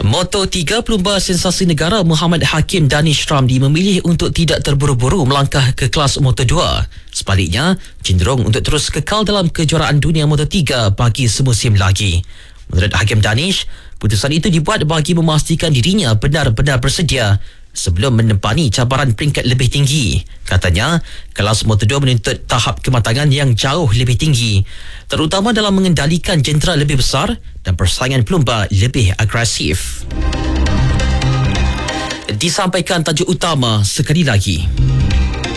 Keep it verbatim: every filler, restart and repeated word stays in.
Moto tiga pelumba sensasi negara Muhammad Hakim Danish Ramli memilih untuk tidak terburu-buru melangkah ke kelas Moto dua. Sebaliknya, cenderung untuk terus kekal dalam kejuaraan dunia Moto tiga bagi semusim lagi. Menurut Hakim Danish, putusan itu dibuat bagi memastikan dirinya benar-benar bersedia sebelum menempani cabaran peringkat lebih tinggi. Katanya, kelas Moto dua menuntut tahap kematangan yang jauh lebih tinggi, terutama dalam mengendalikan jentera lebih besar dan persaingan pelumba lebih agresif. Disampaikan tajuk utama sekali lagi.